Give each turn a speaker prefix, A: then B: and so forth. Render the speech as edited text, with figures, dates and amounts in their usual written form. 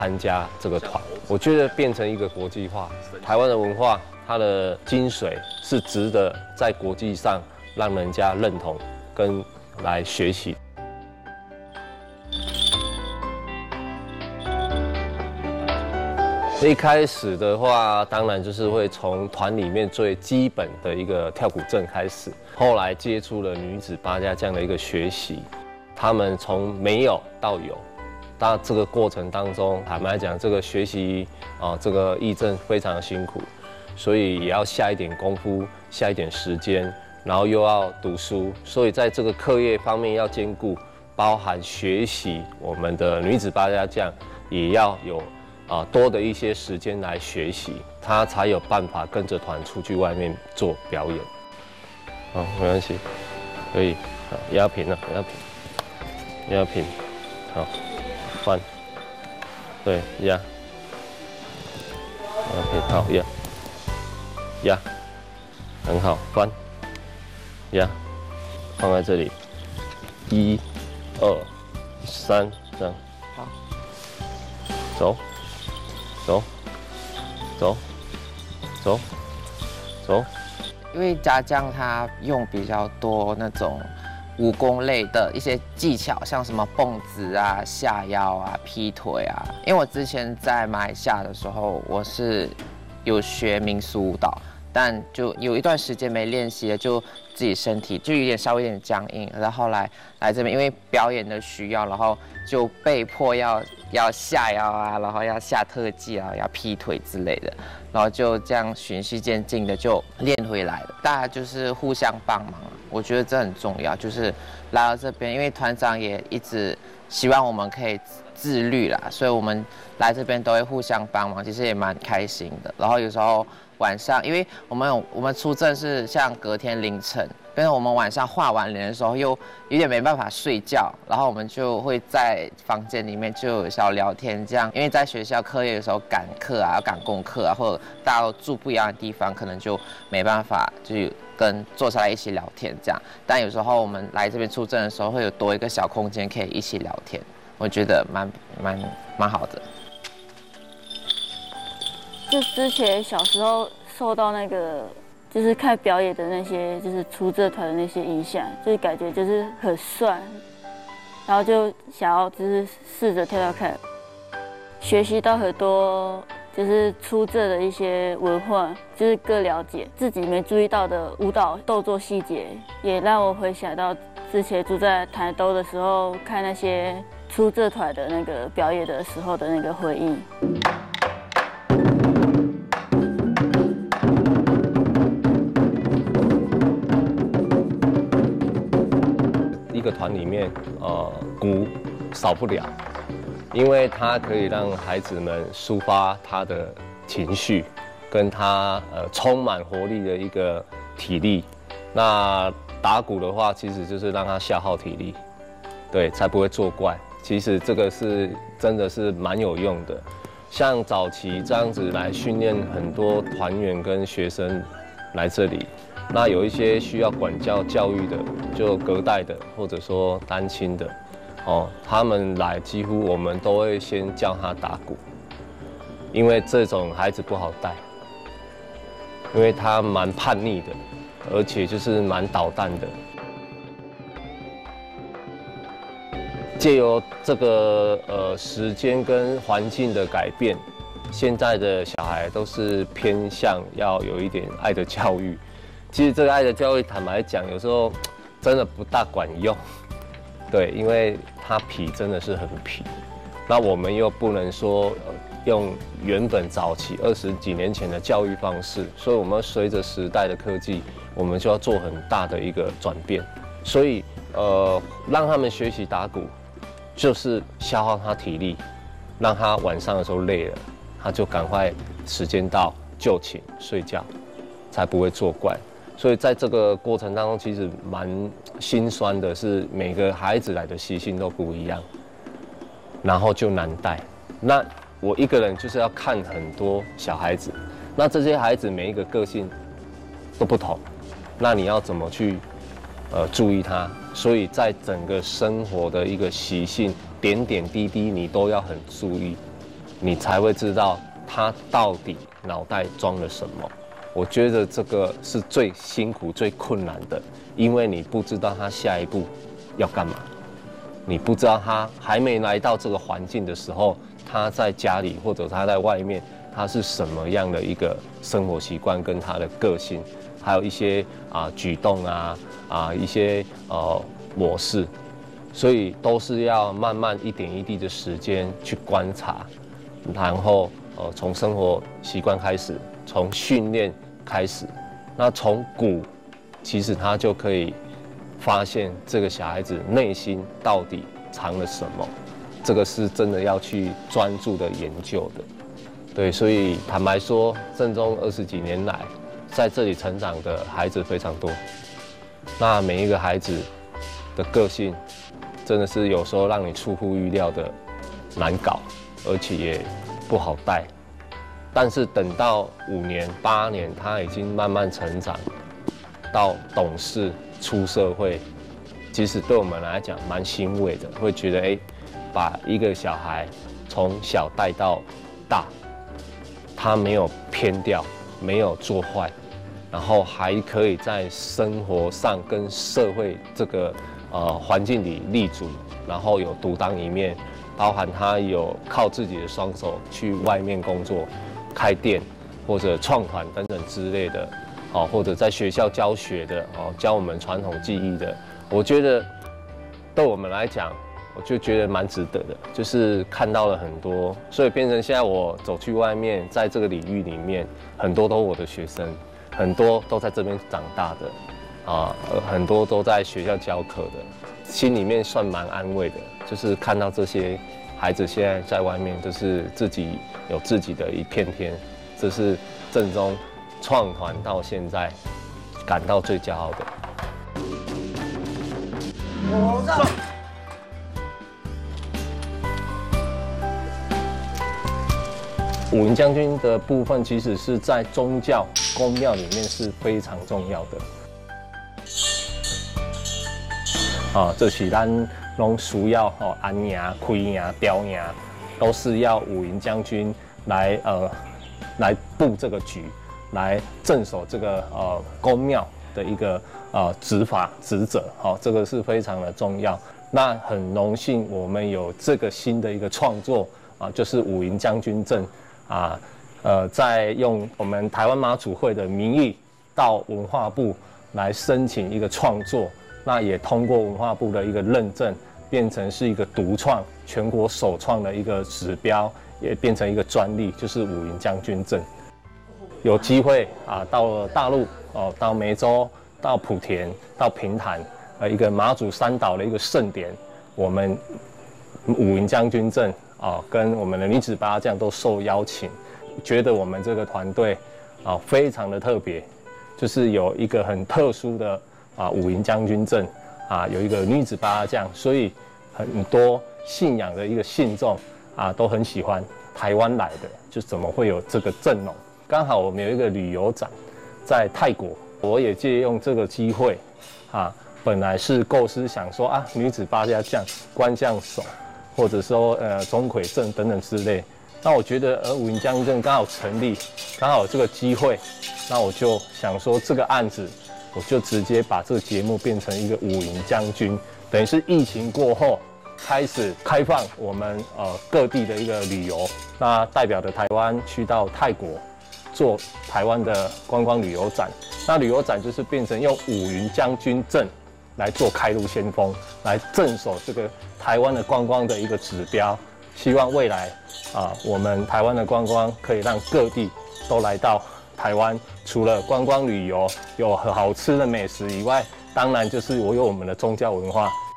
A: 参加这个团。我觉得变成一个国际化，台湾的文化，它的精髓是值得在国际上让人家认同跟来学习。一开始的话，当然就是会从团里面最基本的一个跳古阵开始，后来接触了女子八家将的一个学习，他们从没有到有，那这个过程当中，坦白讲，这个学习这个义正非常的辛苦，所以也要下一点功夫，下一点时间，然后又要读书，所以在这个课业方面要兼顾，包含学习我们的女子八家将，也要有多的一些时间来学习，他才有办法跟着团出去外面做表演。好，没关系，可以，好，压平了，压平，好，翻，对，压平，好，压，很好，翻，压，放在这里，1、2、3，这样，好，走。走，
B: 因为家将他用比较多那种武功类的一些技巧，像什么蹦子啊、下腰啊、劈腿啊。因为我之前在马来西亚的时候，我是有学民俗舞蹈，但就有一段时间没练习了，就自己身体就稍微有点僵硬。然后后来这边，因为表演的需要，然后就被迫要下腰啊，然后要下特技啊，要劈腿之类的，然后就这样循序渐进的就练回来了。大家就是互相帮忙，我觉得这很重要。就是来到这边，因为团长也一直希望我们可以自律啦，所以我们来这边都会互相帮忙，其实也蛮开心的。然后有时候晚上，因为我们出阵是像隔天凌晨，但是我们晚上画完脸的时候又有点没办法睡觉，然后我们就会在房间里面就有小聊天这样。因为在学校课业的时候赶课啊、赶功课啊，或者大家都住不一样的地方，可能就没办法就跟坐下来一起聊天这样。但有时候我们来这边出阵的时候，会有多一个小空间可以一起聊天，我觉得蛮好的。
C: 就之前小时候受到那个就是看表演的那些就是出这团的那些影响，就是感觉就是很帅，然后就想要就是试着跳跳看，学习到很多就是出这的一些文化，就是更了解自己没注意到的舞蹈动作细节，也让我回想到之前住在台东的时候看那些出这团的那个表演的时候的那个回忆。
A: 一个团里面，鼓少不了，因为它可以让孩子们抒发他的情绪，跟他充满活力的一个体力。那打鼓的话，其实就是让他消耗体力，对，才不会作怪。其实这个是真的是蛮有用的。像早期这样子来训练很多团员跟学生来这里。那有一些需要管教教育的，就隔代的，或者说单亲的，他们来几乎我们都会先教他打鼓，因为这种孩子不好带，因为他蛮叛逆的，而且就是蛮捣蛋的。借由这个时间跟环境的改变，现在的小孩都是偏向要有一点爱的教育。其实这个爱的教育，坦白讲，有时候真的不大管用，对，因为他皮真的是很皮。那我们又不能说用原本早期20几年前的教育方式，所以我们随着时代的科技，我们就要做很大的一个转变。所以让他们学习打鼓，就是消耗他体力，让他晚上的时候累了，他就赶快时间到就寝睡觉，才不会作怪。所以在这个过程当中，其实蛮心酸的，是每个孩子来的习性都不一样，然后就难带。那我一个人就是要看很多小孩子，那这些孩子每一个个性都不同，那你要怎么去注意他？所以在整个生活的一个习性，点点滴滴你都要很注意， 你才会知道他到底脑袋装了什么。我觉得这个是最辛苦、最困难的，因为你不知道他下一步要干嘛，你不知道他还没来到这个环境的时候，他在家里或者他在外面，他是什么样的一个生活习惯跟他的个性，还有一些举动一些模式，所以都是要慢慢一点一滴的时间去观察，然后从生活习惯开始，从训练开始，那从骨其实他就可以发现这个小孩子内心到底藏了什么，这个是真的要去专注的研究的。对，所以坦白说，正宗20几年来，在这里成长的孩子非常多。那每一个孩子的个性，真的是有时候让你出乎预料的难搞，而且也不好带。但是等到5年、8年，他已经慢慢成长，到懂事、出社会，其实对我们来讲蛮欣慰的，会觉得把一个小孩从小带到大，他没有偏掉，没有做坏，然后还可以在生活上跟社会这个环境里立足，然后有独当一面，包含他有靠自己的双手去外面工作，开店或者创团等等之类的，或者在学校教学的，教我们传统技艺的，我觉得对我们来讲，我就觉得蛮值得的，就是看到了很多，所以变成现在我走去外面，在这个领域里面，很多都是我的学生，很多都在这边长大的，很多都在学校教课的，心里面算蛮安慰的，就是看到这些孩子现在在外面，就是自己有自己的一片天，这是正宗创团到现在感到最骄傲的。武营将军的部分，其实是在宗教宫庙里面是非常重要的。这是咱拢需要安营、开营、雕营，都是要武营将军来布这个局，来镇守这个宫庙的一个执法职责。这个是非常的重要。那很荣幸，我们有这个新的一个创作就是武营将军证。在用我们台湾马祖会的名义到文化部来申请一个创作，那也通过文化部的一个认证，变成是一个独创、全国首创的一个指标，也变成一个专利，就是武营将军证。有机会到了大陆到梅州、到莆田、到平潭，一个马祖三岛的一个盛典，我们武营将军证。跟我们的女子八将都受邀请，觉得我们这个团队非常的特别，就是有一个很特殊的武营将军证有一个女子八将，所以很多信仰的一个信众都很喜欢台湾来的，就怎么会有这个阵容？刚好我们有一个旅游展在泰国，我也借用这个机会本来是构思想说女子八将、官将手。或者说钟馗阵等等之类，那我觉得武营将军证刚好成立，刚好有这个机会，那我就想说这个案子，我就直接把这个节目变成一个武营将军，等于是疫情过后开始开放我们各地的一个旅游，那代表的台湾去到泰国做台湾的观光旅游展，那旅游展就是变成用武营将军证来做开路先锋，来镇守这个台湾的观光的一个指标。希望未来我们台湾的观光可以让各地都来到台湾，除了观光旅游有好吃的美食以外，当然就是我有我们的宗教文化，